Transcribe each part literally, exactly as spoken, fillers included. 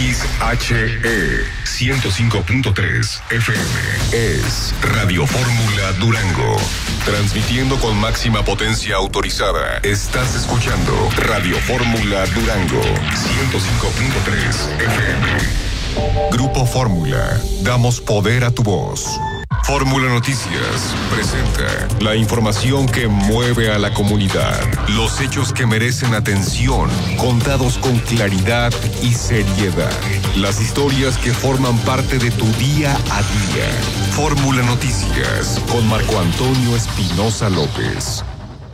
X H E ciento cinco punto tres F M es Radio Fórmula Durango. Transmitiendo con máxima potencia autorizada. Estás escuchando Radio Fórmula Durango ciento cinco punto tres F M. Grupo Fórmula. Damos poder a tu voz. Fórmula Noticias presenta la información que mueve a la comunidad, los hechos que merecen atención, contados con claridad y seriedad, las historias que forman parte de tu día a día. Fórmula Noticias con Marco Antonio Espinosa López.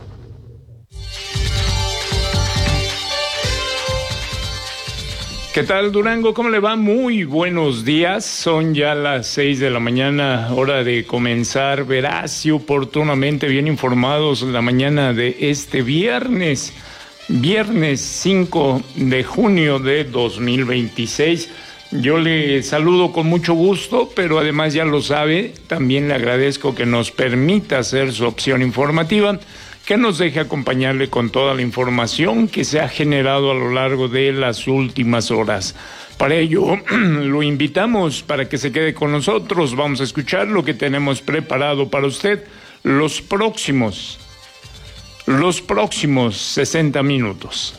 ¿Qué tal, Durango? ¿Cómo le va? Muy buenos días. Son ya las seis de la mañana, hora de comenzar veraz y oportunamente bien informados la mañana de este viernes, viernes cinco de junio de dos mil veintiséis. Yo le saludo con mucho gusto, pero además ya lo sabe, también le agradezco que nos permita hacer su opción informativa, que nos deje acompañarle con toda la información que se ha generado a lo largo de las últimas horas. Para ello, lo invitamos para que se quede con nosotros. Vamos a escuchar lo que tenemos preparado para usted los próximos, los próximos sesenta minutos.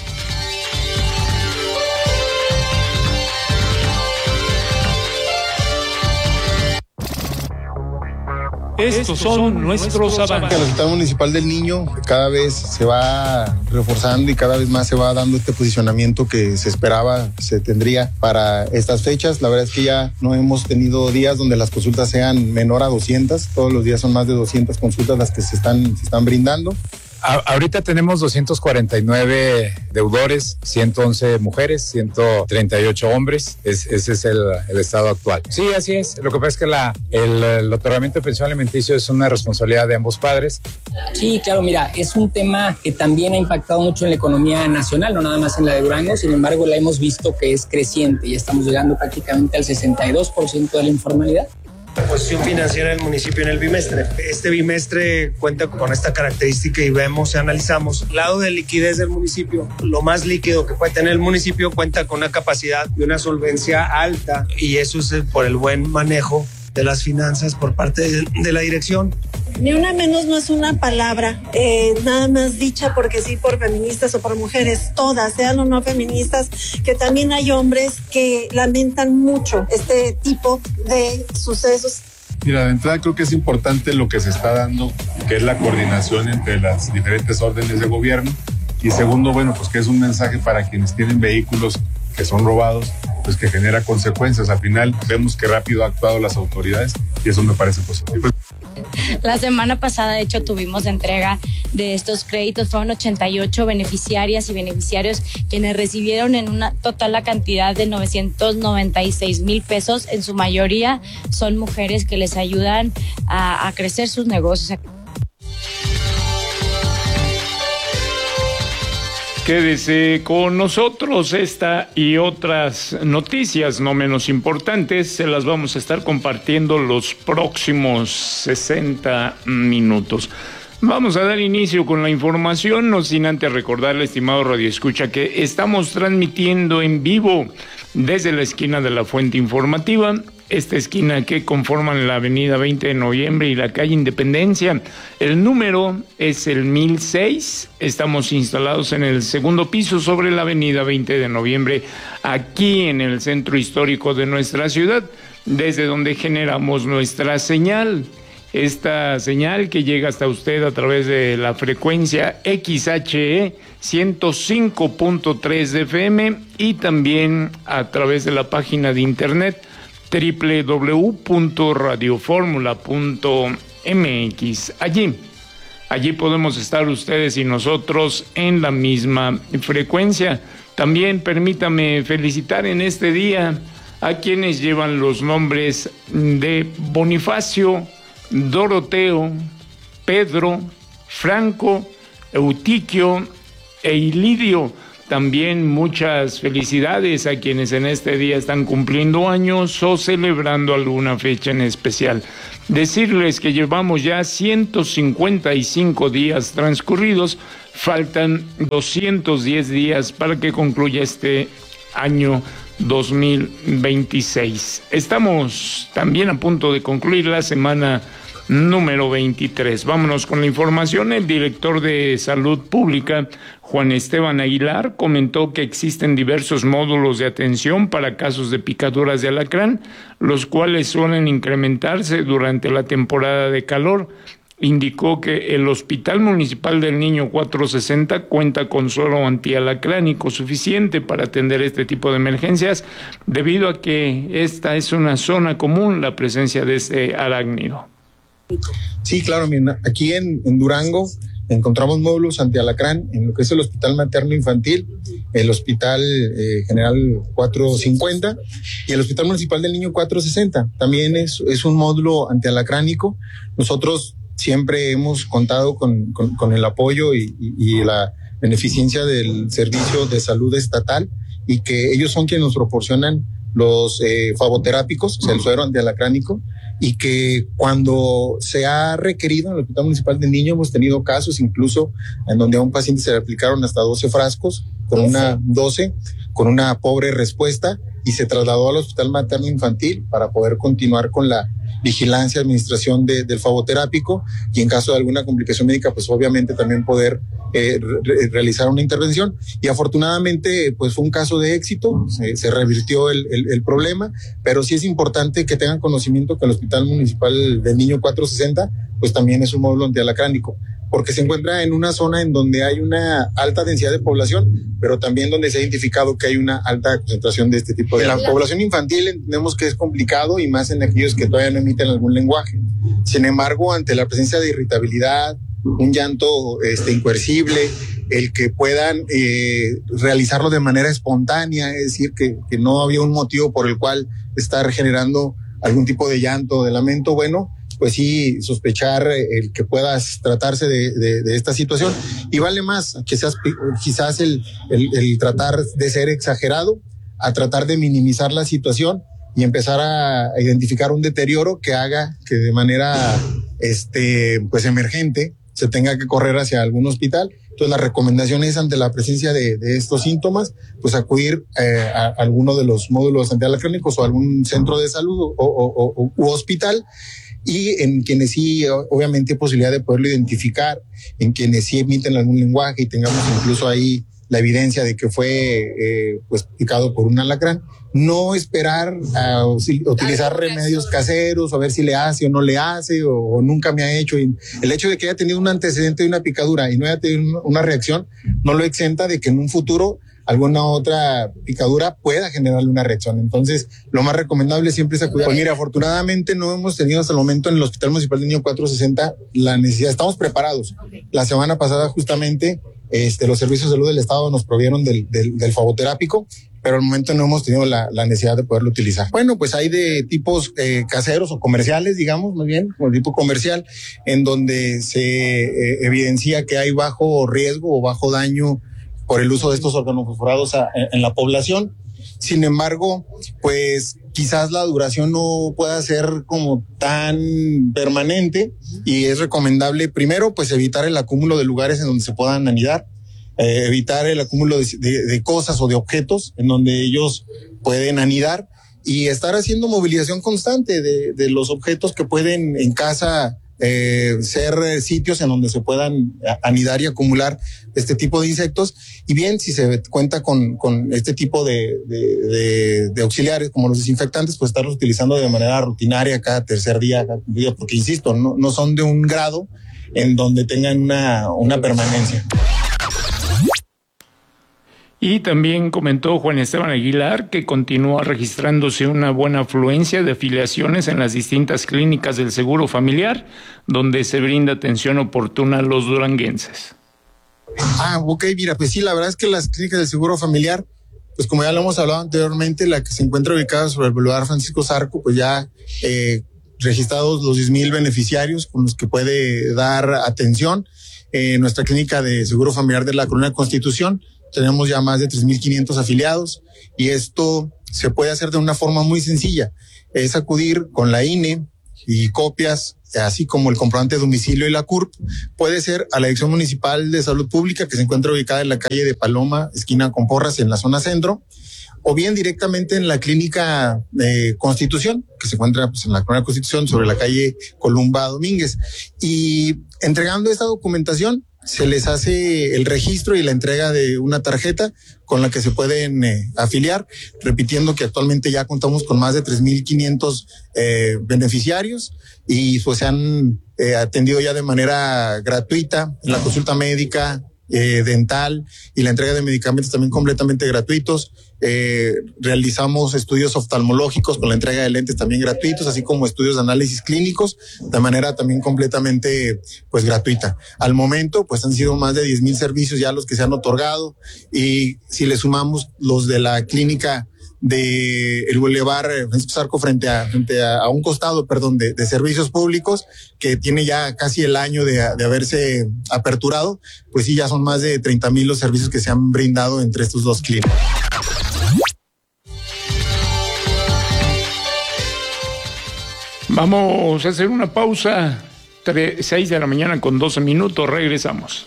Estos son nuestros avances. El Hospital Municipal del Niño cada vez se va reforzando y cada vez más se va dando este posicionamiento que se esperaba, se tendría para estas fechas. La verdad es que ya no hemos tenido días donde las consultas sean menor a doscientas. Todos los días son más de doscientas consultas las que se están, se están brindando. A, ahorita tenemos doscientos cuarenta y nueve deudores, ciento once mujeres, ciento treinta y ocho hombres. Es, ese es el, el estado actual. Sí, así es. Lo que pasa es que la, el, el otorgamiento de pensión alimenticio es una responsabilidad de ambos padres. Sí, claro, mira, es un tema que también ha impactado mucho en la economía nacional, no nada más en la de Durango. Sin embargo, la hemos visto que es creciente y estamos llegando prácticamente al sesenta y dos por ciento de la informalidad. La posición financiera del municipio en el bimestre. Este bimestre cuenta con esta característica y vemos y analizamos el lado de liquidez del municipio. Lo más líquido que puede tener el municipio cuenta con una capacidad y una solvencia alta, y eso es por el buen manejo de las finanzas por parte de, de la dirección. Ni una menos no es una palabra, eh, nada más dicha porque sí por feministas o por mujeres, todas, sean o no feministas, que también hay hombres que lamentan mucho este tipo de sucesos. Mira, de entrada creo que es importante lo que se está dando, que es la coordinación entre las diferentes órdenes de gobierno. Y segundo, bueno, pues que es un mensaje para quienes tienen vehículos que son robados, pues que genera consecuencias. Al final vemos que rápido han actuado las autoridades y eso me parece positivo. La semana pasada, de hecho, tuvimos entrega de estos créditos. Fueron ochenta y ocho beneficiarias y beneficiarios quienes recibieron en una total la cantidad de novecientos noventa y seis mil pesos. En su mayoría son mujeres que les ayudan a, a crecer sus negocios. Quédese con nosotros. Esta y otras noticias no menos importantes se las vamos a estar compartiendo los próximos sesenta minutos. Vamos a dar inicio con la información, no sin antes recordarle, estimado radioescucha, que estamos transmitiendo en vivo desde la esquina de la Fuente Informativa, esta esquina que conforman la avenida veinte de noviembre y la calle Independencia. El número es el mil seis, estamos instalados en el segundo piso sobre la avenida veinte de noviembre, aquí en el centro histórico de nuestra ciudad, desde donde generamos nuestra señal. Esta señal que llega hasta usted a través de la frecuencia X H E ciento cinco punto tres de F M y también a través de la página de internet doble u doble u doble u punto radio fórmula punto m x. Allí, allí podemos estar ustedes y nosotros en la misma frecuencia. También permítame felicitar en este día a quienes llevan los nombres de Bonifacio, Doroteo, Pedro, Franco, Eutiquio e Ilidio. También muchas felicidades a quienes en este día están cumpliendo años o celebrando alguna fecha en especial. Decirles que llevamos ya ciento cincuenta y cinco días transcurridos, faltan doscientos diez días para que concluya este año dos mil veintiséis. Estamos también a punto de concluir la semana número veintitrés. Vámonos con la información. El director de Salud Pública, Juan Esteban Aguilar, comentó que existen diversos módulos de atención para casos de picaduras de alacrán, los cuales suelen incrementarse durante la temporada de calor. Indicó que el Hospital Municipal del Niño cuatrocientos sesenta cuenta con suero antialacránico suficiente para atender este tipo de emergencias, debido a que esta es una zona común, la presencia de este arácnido. Sí, claro, mira, aquí en, en Durango encontramos módulos antialacrán en lo que es el Hospital Materno Infantil, el Hospital eh, General cuatrocientos cincuenta y el Hospital Municipal del Niño cuatrocientos sesenta. También es, es un módulo antialacránico. Nosotros siempre hemos contado con, con, con el apoyo y, y, y la beneficencia del Servicio de Salud Estatal, y que ellos son quienes nos proporcionan los eh, favoterápicos, o sea, el suero antialacránico, y que cuando se ha requerido en el Hospital Municipal del Niño hemos tenido casos incluso en donde a un paciente se le aplicaron hasta doce frascos, con una doce, con una pobre respuesta, y se trasladó al Hospital Materno Infantil para poder continuar con la vigilancia, administración de, del favoterápico, y en caso de alguna complicación médica, pues obviamente también poder eh, re realizar una intervención. Y afortunadamente, pues fue un caso de éxito, se, se revirtió el, el, el problema, pero sí es importante que tengan conocimiento que el Hospital Municipal del Niño cuatrocientos sesenta, pues también es un módulo antialacránico, porque se encuentra en una zona en donde hay una alta densidad de población, pero también donde se ha identificado que hay una alta concentración de este tipo de... En la población infantil entendemos que es complicado, y más en aquellos que todavía no emiten algún lenguaje. Sin embargo, ante la presencia de irritabilidad, un llanto este, incoercible, el que puedan eh, realizarlo de manera espontánea, es decir, que, que no había un motivo por el cual estar generando algún tipo de llanto, de lamento, bueno, pues sí, sospechar el que puedas tratarse de, de, de esta situación. Y vale más que seas quizás el, el, el tratar de ser exagerado, a tratar de minimizar la situación y empezar a identificar un deterioro que haga que de manera este pues emergente se tenga que correr hacia algún hospital. Entonces la recomendación es, ante la presencia de, de estos síntomas, pues acudir eh, a alguno de los módulos antialacránicos o algún centro de salud o, o, o u hospital, y en quienes sí, obviamente, hay posibilidad de poderlo identificar, en quienes sí emiten algún lenguaje y tengamos incluso ahí la evidencia de que fue eh, pues picado por un alacrán, no esperar a utilizar remedios caseros o a ver si le hace o no le hace o, o nunca me ha hecho. Y el hecho de que haya tenido un antecedente de una picadura y no haya tenido una reacción no lo exenta de que en un futuro alguna otra picadura pueda generarle una reacción. Entonces, lo más recomendable siempre es acudir. Pues mira, afortunadamente no hemos tenido hasta el momento en el Hospital Municipal del Niño cuatrocientos sesenta la necesidad. Estamos preparados. La semana pasada justamente este, los servicios de salud del Estado nos provieron del, del, del favoterápico, pero al momento no hemos tenido la, la necesidad de poderlo utilizar. Bueno, pues hay de tipos eh, caseros o comerciales, digamos, más bien, como el tipo comercial, en donde se eh, evidencia que hay bajo riesgo o bajo daño por el uso de estos organofosforados a, en, en la población. Sin embargo, pues quizás la duración no pueda ser como tan permanente, y es recomendable primero pues evitar el acúmulo de lugares en donde se puedan anidar, eh, evitar el acúmulo de, de, de cosas o de objetos en donde ellos pueden anidar, y estar haciendo movilización constante de, de los objetos que pueden en casa Eh, ser eh, sitios en donde se puedan anidar y acumular este tipo de insectos. Y bien, si se cuenta con, con este tipo de, de, de, de auxiliares como los desinfectantes, pues estarlos utilizando de manera rutinaria cada tercer día, cada día, porque insisto, no, no son de un grado en donde tengan una, una permanencia. Y también comentó Juan Esteban Aguilar que continúa registrándose una buena afluencia de afiliaciones en las distintas clínicas del Seguro Familiar, donde se brinda atención oportuna a los duranguenses. Ah, ok, mira, pues sí, la verdad es que las clínicas del Seguro Familiar, pues como ya lo hemos hablado anteriormente, la que se encuentra ubicada sobre el Boulevard Francisco Zarco, pues ya eh, registrados los diez mil beneficiarios con los que puede dar atención. Eh, nuestra clínica de Seguro Familiar de la Colonia Constitución, tenemos ya más de tres mil quinientos afiliados, y esto se puede hacer de una forma muy sencilla. Es acudir con la I N E y copias, así como el comprobante de domicilio y la C U R P. Puede ser a la Dirección Municipal de Salud Pública, que se encuentra ubicada en la calle de Paloma, esquina con Porras, en la zona centro, o bien directamente en la clínica eh, Constitución, que se encuentra pues, en la Colonia Constitución sobre la calle Columba Domínguez. Y entregando esta documentación, se les hace el registro y la entrega de una tarjeta con la que se pueden eh, afiliar, repitiendo que actualmente ya contamos con más de tres mil quinientos eh, beneficiarios y pues se han eh, atendido ya de manera gratuita en la consulta médica, eh, dental y la entrega de medicamentos también completamente gratuitos. Eh, realizamos estudios oftalmológicos con la entrega de lentes también gratuitos, así como estudios de análisis clínicos de manera también completamente pues gratuita. Al momento pues han sido más de diez mil servicios ya los que se han otorgado, y si le sumamos los de la clínica de el Boulevard Francisco Zarco frente a frente a, a un costado, perdón, de, de servicios públicos, que tiene ya casi el año de, de haberse aperturado, pues sí, ya son más de treinta mil los servicios que se han brindado entre estos dos clínicas. Vamos a hacer una pausa, seis de la mañana con doce minutos, regresamos.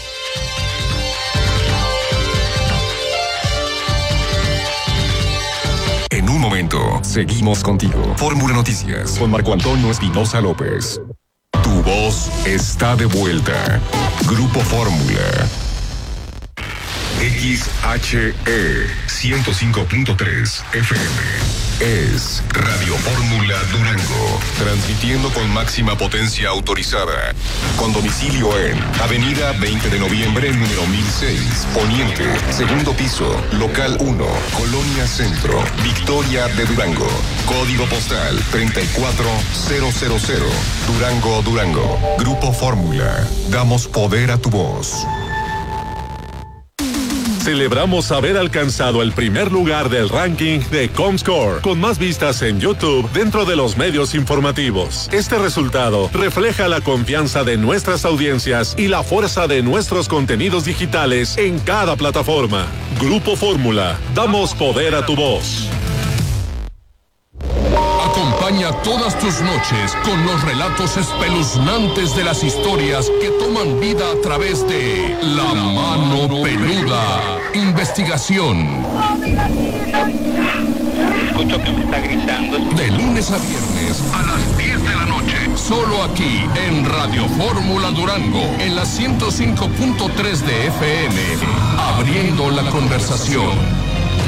En un momento, seguimos contigo. Fórmula Noticias con Marco Antonio Espinosa López. Tu voz está de vuelta. Grupo Fórmula. X H E ciento cinco punto tres F M es Radio Fórmula Durango, transmitiendo con máxima potencia autorizada, con domicilio en Avenida veinte de noviembre, número mil seis, Poniente, segundo piso, local uno, Colonia Centro, Victoria de Durango, código postal treinta y cuatro mil, Durango, Durango. Grupo Fórmula, damos poder a tu voz. Celebramos haber alcanzado el primer lugar del ranking de Comscore, con más vistas en YouTube dentro de los medios informativos. Este resultado refleja la confianza de nuestras audiencias y la fuerza de nuestros contenidos digitales en cada plataforma. Grupo Fórmula, damos poder a tu voz. Acompaña todas tus noches con los relatos espeluznantes de las historias que toman vida a través de La Mano Peluda. Investigación. Escucho que me está gritando. De lunes a viernes a las diez de la noche. Solo aquí en Radio Fórmula Durango, en la ciento cinco punto tres de F M. Abriendo la conversación.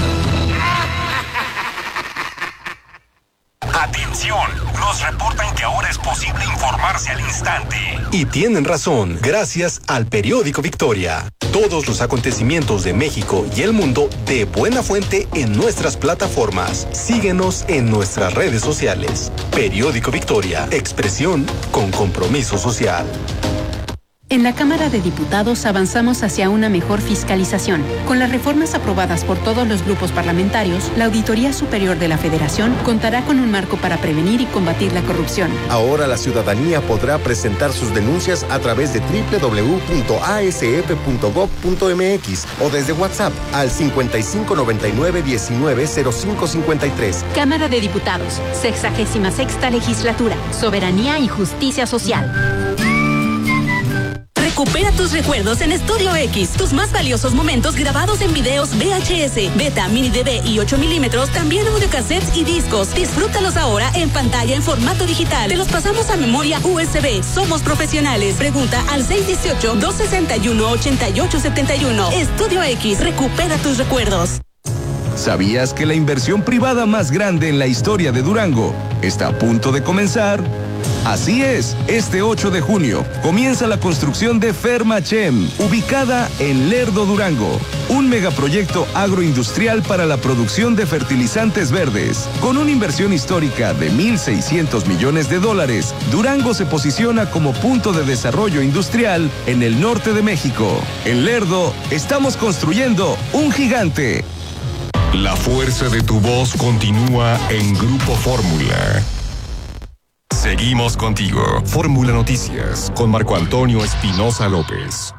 Atención, nos reportan que ahora es posible informarse al instante. Y tienen razón, gracias al periódico Victoria. Todos los acontecimientos de México y el mundo de buena fuente en nuestras plataformas. Síguenos en nuestras redes sociales. Periódico Victoria, expresión con compromiso social. En la Cámara de Diputados avanzamos hacia una mejor fiscalización. Con las reformas aprobadas por todos los grupos parlamentarios, la Auditoría Superior de la Federación contará con un marco para prevenir y combatir la corrupción. Ahora la ciudadanía podrá presentar sus denuncias a través de doble u doble u doble u punto a s f punto gob punto m x o desde WhatsApp al cincuenta y cinco noventa y nueve diecinueve cero cinco cincuenta y tres. Cámara de Diputados, sexagésima sexta Legislatura, Soberanía y Justicia Social. Recupera tus recuerdos en Estudio X. Tus más valiosos momentos grabados en videos V H S, Beta, Mini D V y ocho milímetros, también audiocassettes y discos. Disfrútalos ahora en pantalla en formato digital. Te los pasamos a memoria U S B. Somos profesionales. Pregunta al seis uno ocho, dos seis uno, ocho ocho siete uno. Estudio X. Recupera tus recuerdos. ¿Sabías que la inversión privada más grande en la historia de Durango está a punto de comenzar? Así es, este ocho de junio comienza la construcción de Fermachem, ubicada en Lerdo, Durango, un megaproyecto agroindustrial para la producción de fertilizantes verdes. Con una inversión histórica de mil seiscientos millones de dólares, Durango se posiciona como punto de desarrollo industrial en el norte de México. En Lerdo, estamos construyendo un gigante. La fuerza de tu voz continúa en Grupo Fórmula. Seguimos contigo. Fórmula Noticias con Marco Antonio Espinosa López.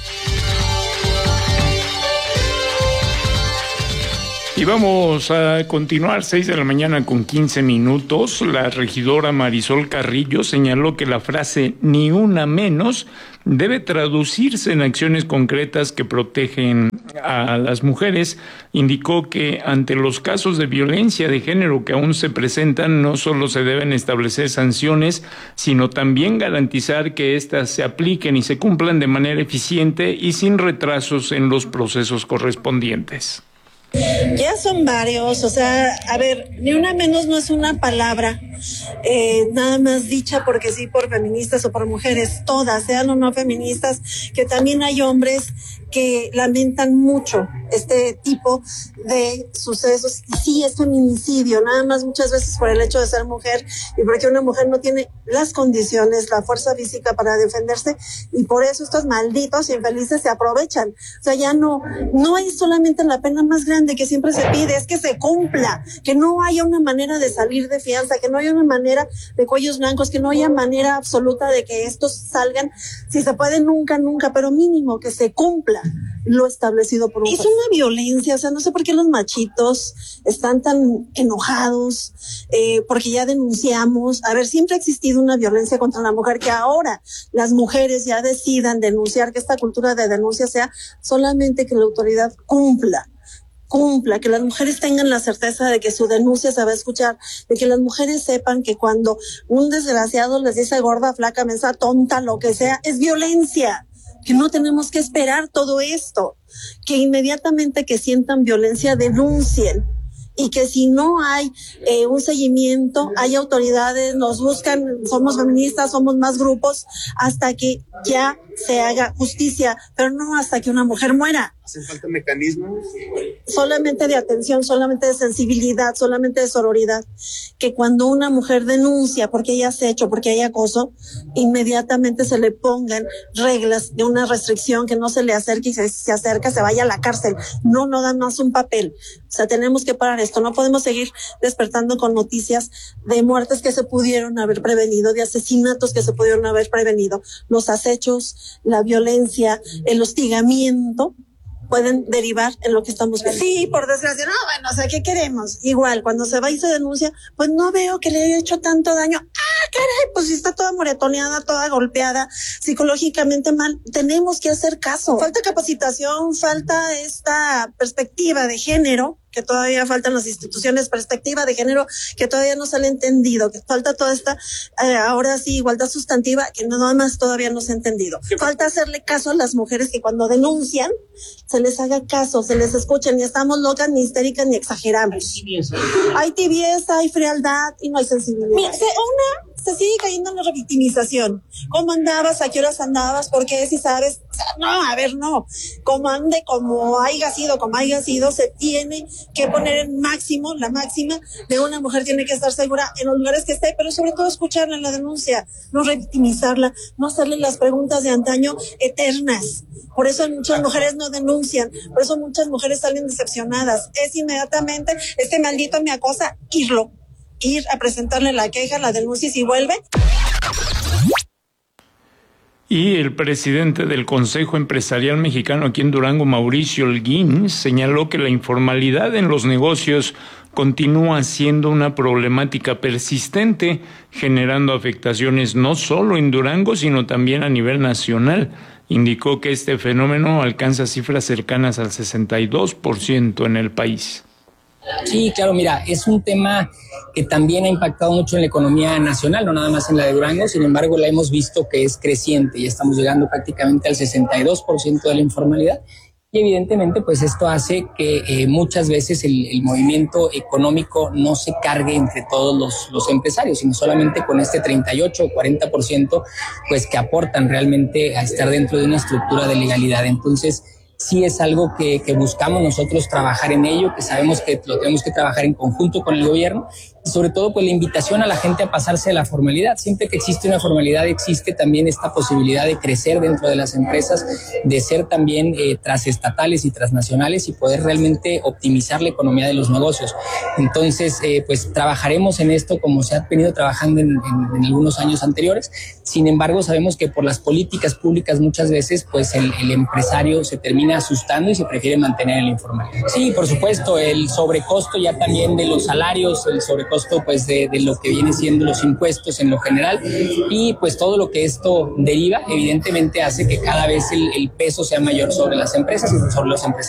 Y vamos a continuar, seis de la mañana con quince minutos. La regidora Marisol Carrillo señaló que la frase "ni una menos" debe traducirse en acciones concretas que protegen a las mujeres. Indicó que ante los casos de violencia de género que aún se presentan, no solo se deben establecer sanciones, sino también garantizar que éstas se apliquen y se cumplan de manera eficiente y sin retrasos en los procesos correspondientes. Ya son varios, o sea, a ver, ni una menos no es una palabra, eh, nada más dicha porque sí por feministas o por mujeres, todas, sean o no feministas, que también hay hombres que lamentan mucho este tipo de sucesos. Y sí, es feminicidio, nada más muchas veces por el hecho de ser mujer y porque una mujer no tiene las condiciones, la fuerza física para defenderse, y por eso estos malditos infelices se aprovechan. O sea, ya no, no es solamente la pena más grande que siempre se pide, es que se cumpla, que no haya una manera de salir de fianza, que no haya una manera de cuellos blancos, que no haya manera absoluta de que estos salgan, si se puede nunca, nunca, pero mínimo que se cumpla lo establecido por un juez. Es una violencia, o sea, no sé por qué los machitos están tan enojados, eh, porque ya denunciamos. A ver, siempre ha existido una violencia contra la mujer, que ahora las mujeres ya decidan denunciar, que esta cultura de denuncia sea solamente que la autoridad cumpla. cumpla, que las mujeres tengan la certeza de que su denuncia se va a escuchar, de que las mujeres sepan que cuando un desgraciado les dice gorda, flaca, mensa, tonta, lo que sea, es violencia, que no tenemos que esperar todo esto, que inmediatamente que sientan violencia denuncien, y que si no hay eh, un seguimiento, hay autoridades, nos buscan, somos feministas, somos más grupos, hasta que ya se haga justicia, pero no hasta que una mujer muera. ¿Hacen falta mecanismos? Solamente de atención, solamente de sensibilidad, solamente de sororidad. Que cuando una mujer denuncia porque ella se ha hecho, porque hay acoso, inmediatamente se le pongan reglas de una restricción, que no se le acerque, y si se acerca se vaya a la cárcel. No, no dan más un papel. O sea, tenemos que parar esto. No podemos seguir despertando con noticias de muertes que se pudieron haber prevenido, de asesinatos que se pudieron haber prevenido. Los acechos, la violencia, el hostigamiento pueden derivar en lo que estamos viendo. Sí, por desgracia. No, bueno, o sea, ¿qué queremos? Igual, cuando se va y se denuncia, pues no veo que le haya hecho tanto daño. Ah, caray, pues si está toda moretoneada, toda golpeada, psicológicamente mal, tenemos que hacer caso. Falta capacitación, falta esta perspectiva de género, que todavía faltan las instituciones, perspectiva de género, que todavía no se le ha entendido, que falta toda esta, eh, ahora sí, igualdad sustantiva, que nada más todavía no se ha entendido. Falta hacerle caso a las mujeres, que cuando denuncian, se les haga caso, se les escuche, ni estamos locas, ni histéricas, ni exageramos. Hay tibieza, hay frialdad y no hay sensibilidad. Mira, se, una, se sigue cayendo en la revictimización. ¿Cómo andabas? ¿A qué horas andabas? ¿Por qué? Si sabes. O sea, no, a ver, no. Como ande, como haya sido, como haya sido, se tiene que poner en máximo, la máxima de una mujer tiene que estar segura en los lugares que esté, pero sobre todo escucharla en la denuncia, no revictimizarla, no hacerle las preguntas de antaño eternas. Por eso muchas mujeres no denuncian, por eso muchas mujeres salen decepcionadas. Es inmediatamente, este maldito me acosa, irlo, ir a presentarle la queja, la denuncia, y si vuelve. Y el presidente del Consejo Empresarial Mexicano aquí en Durango, Mauricio Holguín, señaló que la informalidad en los negocios continúa siendo una problemática persistente, generando afectaciones no solo en Durango, sino también a nivel nacional. Indicó que este fenómeno alcanza cifras cercanas al sesenta y dos por ciento en el país. Sí, claro, mira, es un tema que también ha impactado mucho en la economía nacional, no nada más en la de Durango. Sin embargo, la hemos visto que es creciente y estamos llegando prácticamente al sesenta y dos por ciento de la informalidad. Y evidentemente, pues esto hace que eh, muchas veces el, el movimiento económico no se cargue entre todos los, los empresarios, sino solamente con este treinta y ocho o cuarenta por ciento, pues que aportan realmente a estar dentro de una estructura de legalidad. Entonces, sí es algo que, que buscamos nosotros trabajar en ello, que sabemos que lo tenemos que trabajar en conjunto con el gobierno, y sobre todo pues la invitación a la gente a pasarse de la formalidad. Siempre que existe una formalidad existe también esta posibilidad de crecer dentro de las empresas, de ser también eh, transestatales y transnacionales y poder realmente optimizar la economía de los negocios. Entonces eh, pues trabajaremos en esto como se ha venido trabajando en, en, en algunos años anteriores. Sin embargo, sabemos que por las políticas públicas muchas veces pues el, el empresario se termina termina asustando y se prefiere mantener en la informalidad. Sí, por supuesto, el sobrecosto ya también de los salarios, el sobrecosto pues de, de lo que viene siendo los impuestos en lo general, y pues todo lo que esto deriva evidentemente hace que cada vez el, el peso sea mayor sobre las empresas y sobre los empresarios.